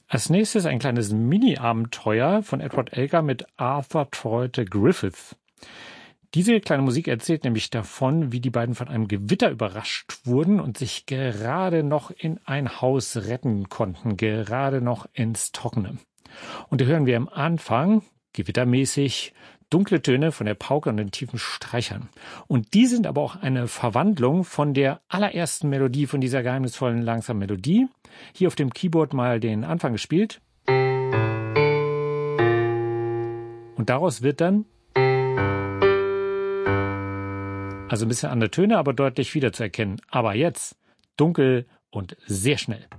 Als nächstes ein kleines Mini-Abenteuer von Edward Elgar mit Arthur Troy Griffith. Diese kleine Musik erzählt nämlich davon, wie die beiden von einem Gewitter überrascht wurden und sich gerade noch in ein Haus retten konnten, gerade noch ins Trockene. Und da hören wir am Anfang, gewittermäßig, dunkle Töne von der Pauke und den tiefen Streichern. Und die sind aber auch eine Verwandlung von der allerersten Melodie, von dieser geheimnisvollen, langsamen Melodie. Hier auf dem Keyboard mal den Anfang gespielt. Und daraus wird dann also ein bisschen andere Töne, aber deutlich wiederzuerkennen. Aber jetzt dunkel und sehr schnell.